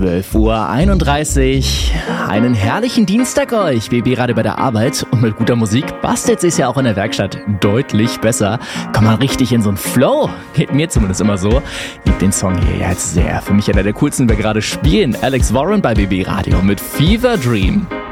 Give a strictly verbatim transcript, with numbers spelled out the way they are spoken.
zwölf Uhr einunddreißig. Einen herrlichen Dienstag euch. B B Radio bei der Arbeit und mit guter Musik bastelt sich's ja auch in der Werkstatt deutlich besser. Kommt man richtig in so einen Flow. Geht mir zumindest immer so. Lieb den Song hier jetzt sehr. Für mich einer der coolsten, wir gerade spielen. Alex Warren bei B B Radio mit Fever Dream.